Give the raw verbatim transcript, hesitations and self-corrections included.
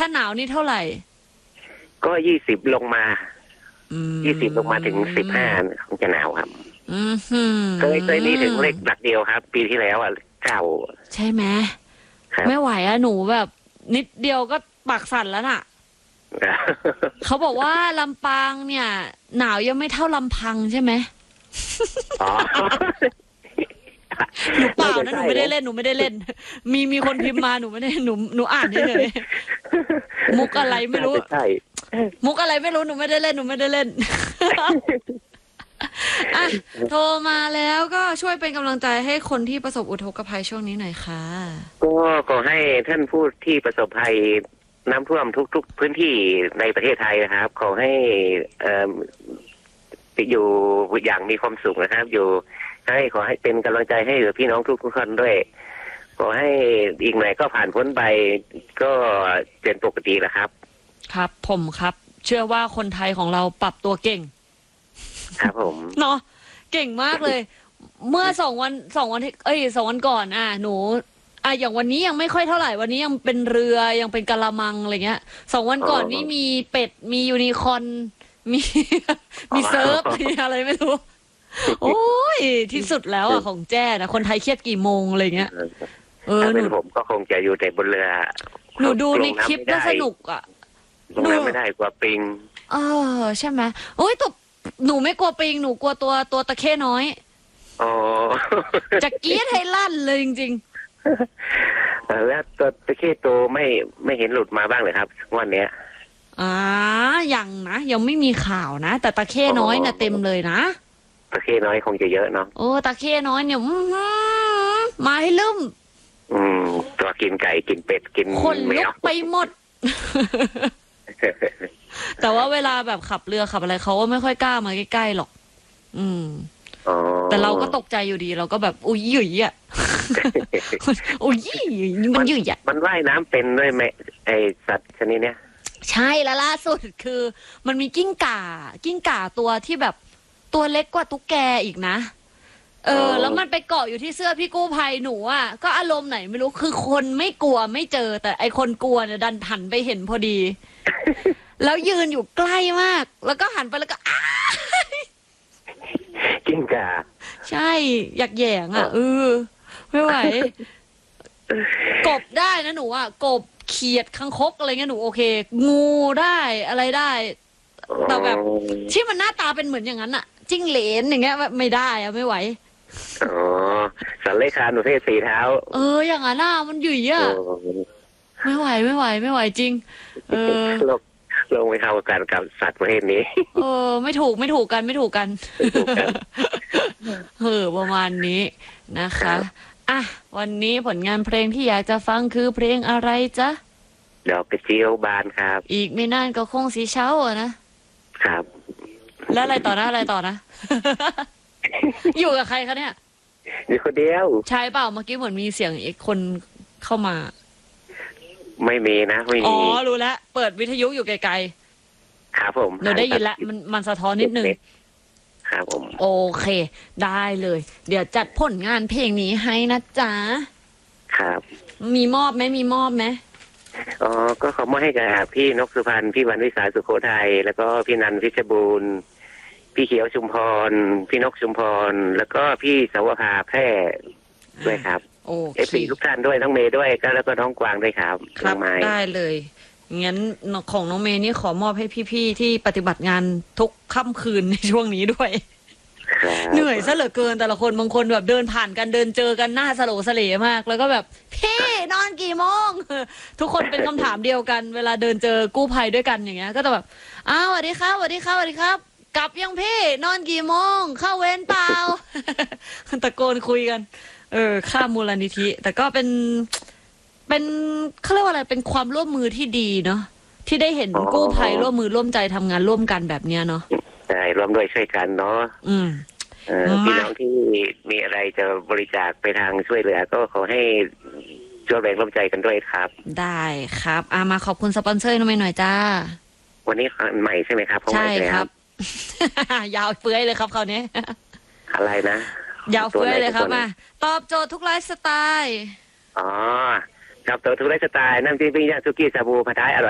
ถ้าหนาวนี่เท่าไหร่ก็ยี่สิบลงมายี่สิบลงมาถึงสิบห้าคงจะหนาวครับเคยเคยนี่ถึงเลขหลักเดียวครับ ปีที่แล้วอ่ะเก้าใช่ไหมไม่ไหวอะหนูแบบนิดเดียวก็ปากสั่นแล้วน่ะ เขาบอกว่าลำปางเนี่ยหนาวยังไม่เท่าลำพังใช่ไหมหนูเปล่านะหนูไม่ได้เล่นหนูไม่ได้เล่นมีมีคนพิมพ์มาหนูไม่ได้หนูหนูอ่านเฉยๆมุกอะไรไม่รู้มุกอะไรไม่รู้หนูไม่ได้เล่นหนูไม่ได้เล่นอ่ะโทรมาแล้วก็ช่วยเป็นกำลังใจให้คนที่ประสบอุทกภัยช่วงนี้หน่อยค่ะก็ขอให้ท่านผู้ที่ประสบภัยน้ำท่วมทุกๆพื้นที่ในประเทศไทยนะครับขอให้เอ่ออยู่อย่างมีความสุขนะครับอยู่ให้ขอให้เป็นกำลังใจให้พี่น้องทุกๆคนด้วยขอให้อีกหน่อยก็ผ่านพ้นไปก็เป็นปกติแล้วครับครับผมครับเชื่อว่าคนไทยของเราปรับตัวเก่งครับผมเนาะเก่งมากเลยเมื่อสองวันสองวันที่เอ้ยสองวันก่อนอ่ะหนูอ่ะอย่างวันนี้ยังไม่ค่อยเท่าไหร่วันนี้ยังเป็นเรือยังเป็นกะละมังอะไรเงี้ยสองวันก่อนนี่มีเป็ดมียูนิคอร์นมีมีเซิร์ฟมีอะไรไม่รู้โอ้ยที่สุดแล้วอ่ะของแจ้นะคนไทยเครียดกี่โมงอะไรเงี้ยเออหนูผมก็คงจะอยู่แต่บนเรือหนูดูในคลิปก็สนุกอ่ะดูไม่ได้กลัวปิงเออใช่ไหมโอ้ยตัวหนูไม่กลัวปิงหนูกลัวตัวตัวตะเข้น้อยอ๋อจะกรี๊ดให้ลั่นเลยจริงๆแล้วตัวตะเข้โตไม่ไม่เห็นหลุดมาบ้างเลยครับวันเนี้ยอ่ายังนะยังไม่มีข่าวนะแต่ตะเข้น้อยน่ะเต็มเลยนะตะเข้น้อยคงจะเยอะเนาะโอ้ตะเข้น้อยเนี่ยมาให้ลืมอืมตัวกินไก่กินเป็ดกินคนลุกไปหมดแต่ว่าเวลาแบบขับเรือขับอะไรเขาก็ไม่ค่อยกล้ามาใกล้ๆหรอกอืมแต่เราก็ตกใจอยู่ดีเราก็แบบอุ้ยหยุ่ยอ่ะอุ้ยมันหยุ่ยอ่ะมันว่ายน้ำเป็นด้วยไหมไอสัตว์ชนิดเนี้ยใช่แล้วล่าสุดคือมันมีกิ้งก่ากิ้งก่าตัวที่แบบตัวเล็กกว่าตุ๊กแกอีกนะเออแล้วมันไปเกาะอยู่ที่เสื้อพี่กู้ภัยหนูอ่ะก็อารมณ์ไหนไม่รู้คือคนไม่กลัวไม่เจอแต่ไอคนกลัวเนี่ยดันหันไปเห็นพอดีแล้วยืนอยู่ใกล้มากแล้วก็หันไปแล้วก็อ้ากิ้งก่าใช่อยากแย่งอ่ะเออไม่ไหวกบได้นะหนูอ่ะกบเขียดคังคกอะไรเงี้ยหนูโอเคงูได้อะไรได้แต่แบบที่มันหน้าตาเป็นเหมือนอย่างนั้นอ่ะจิ้งเหลนอย่างเงี้ยไม่ได้อะไม่ไหวอ๋อสัตว์เลื้อยคลานประเภทสี่เท้าเอออย่างนั้นน่ะมันหยุ่ยอ่ะไม่ไหวไม่ไหวไม่ไหวจริงเออลงลงไปเข้ากันกับสัตว์ประเภทนี้เออไม่ถูกไม่ถูกกันไม่ถูกกันเออประมาณนี้นะคะอ่ะวันนี้ผลงานเพลงที่อยากจะฟังคือเพลงอะไรจ๊ะดอกกระเจียวบานครับอีกไม่นานก็คงสีเช้าอะนะครับแล้วอะไรต่อนะอะไรต่อนะอยู่กับใครคะเนี่ยอยู่คนเดียวใช่เปล่าเมื่อกี้เหมือนมีเสียงอีกคนเข้ามาไม่มีนะไม่มีอ๋อรู้แล้วเปิดวิทยุอยู่ไกลๆครับผมเราได้ยินแล้วมันมันสะท้อนนิดนึงครับผมโอเคได้เลยเดี๋ยวจัดผลงานเพลงนี้ให้นะจ๊ะครับมีมอบไหมมีมอบไหมอ๋อก็ขอมอบให้กับพี่นกสุพรรณพี่วันวิสาสุโขทัยแล้วก็พี่นันพิชบูรณ์พี่เขียวชุมพรพี่นกชุมพรแล้วก็พี่สาวภาแพร่ด้วยครับโอ้เอฟซีทุกท่านด้วยน้องเมย์ด้วยก็แล้วก็น้องกวางด้วยครับครับได้เลยงั้นของน้องเมย์นี่ขอมอบให้พี่ๆที่ปฏิบัติงานทุกค่ำคืนในช่วงนี้ด้วยเหนื่อยซะเหลือเกินแต่ละคนบางคนแบบเดินผ่านกันเดินเจอกันหน้าสโลสเลมากแล้วก็แบบพี่นอนกี่โมงทุกคนเป็นคำถามเดียวกันเวลาเดินเจอกู้ภัยด้วยกันอย่างเงี้ยก็จะแบบอ้าวสวัสดีครับสวัสดีครับสวัสดีครับกลับยังพี่นอนกี่โมงเข้าเวรเปล่าตะโกนคุยกันเออข้ามมูลนิธิแต่ก็เป็นเป็นเขาเรียกว่าอะไรเป็นความร่วมมือที่ดีเนาะที่ได้เห็นกู้ภัยร่วมมือร่วมใจทำงานร่วมกันแบบเนี้ยเนาะใช่ร่วมด้วยช่วยกันเนาะอืมพี่น้องที่มีอะไรจะบริจาคไปทางช่วยเหลือก็ขอให้ช่วยแบ่งร่วมใจกันด้วยครับได้ครับอามาขอบคุณสปอนเซอร์หน่อยหน่อยจ้าวันนี้ใหม่ใช่ไหมครับใช่ครับยาวเฟื้อยเลยครับคราวนี้อะไรนะยาวเฟื้อยเลยครับมาตอบโจทย์ทุกไลฟ์สไตล์อ๋อตอบโจทย์ทุกไลฟ์สไตล์น้ำจิ้มปิ้งย่างซุกี้ชาบูผัดไทยอร่อย